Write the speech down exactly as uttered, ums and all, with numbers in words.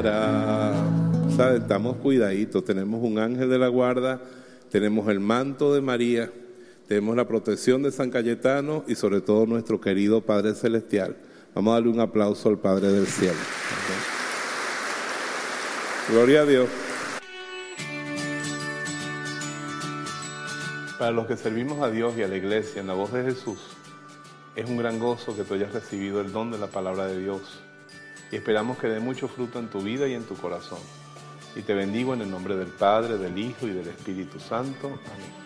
guiará. ¿Sabes? Estamos cuidaditos, tenemos un ángel de la guarda, tenemos el manto de María, tenemos la protección de San Cayetano y sobre todo nuestro querido Padre Celestial. Vamos a darle un aplauso al Padre del Cielo. ¿Okay? Gloria a Dios. Para los que servimos a Dios y a la Iglesia en la voz de Jesús, es un gran gozo que tú hayas recibido el don de la palabra de Dios y esperamos que dé mucho fruto en tu vida y en tu corazón. Y te bendigo en el nombre del Padre, del Hijo y del Espíritu Santo. Amén.